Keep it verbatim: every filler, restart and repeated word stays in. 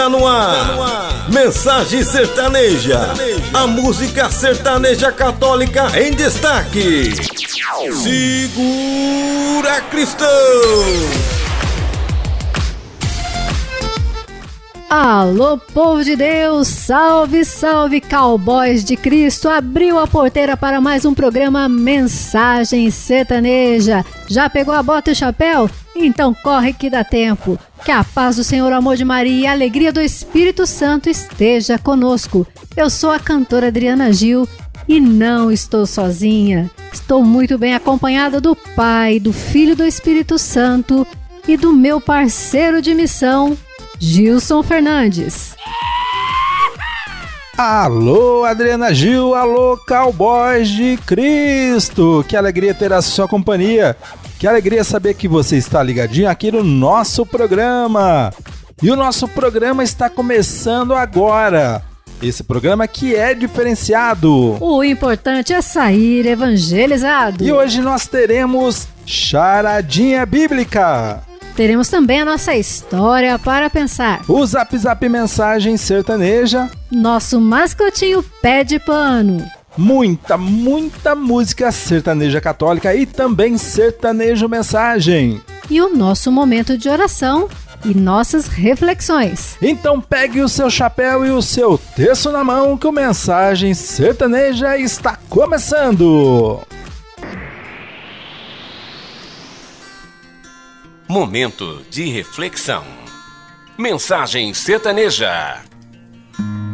No ar, Mensagem Sertaneja, a música sertaneja católica em destaque. Segura, cristão! Alô, povo de Deus, salve, salve, cowboys de Cristo. Abriu a porteira para mais um programa Mensagem Sertaneja. Já pegou a bota e o chapéu? Então corre que dá tempo. Que a paz do Senhor, o amor de Maria e a alegria do Espírito Santo esteja conosco. Eu sou a cantora Adriana Gil e não estou sozinha. Estou muito bem acompanhada do Pai, do Filho e do Espírito Santo e do meu parceiro de missão, Gilson Fernandes. Alô, Adriana Gil, alô, cowboys de Cristo. Que alegria ter a sua companhia. Que alegria saber que você está ligadinho aqui no nosso programa. E o nosso programa está começando agora. Esse programa que é diferenciado. O importante é sair evangelizado. E hoje nós teremos Charadinha Bíblica. Teremos também a nossa história para pensar. O Zap Zap Mensagem Sertaneja. Nosso mascotinho Pé de Pano. Muita, muita música sertaneja católica e também sertanejo mensagem. E o nosso momento de oração e nossas reflexões. Então pegue o seu chapéu e o seu terço na mão que o Mensagem Sertaneja está começando. Momento de reflexão. Mensagem Sertaneja.